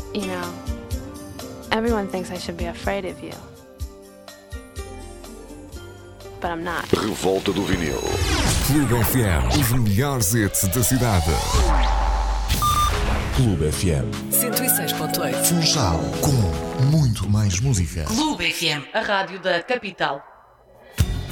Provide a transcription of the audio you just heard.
you know, everyone thinks I should be afraid of you. But I'm not. Revolta do Vinil. Clube FM, os melhores hits da cidade. Clube FM 106.8. Funchal, com muito mais música. Clube FM, a rádio da capital.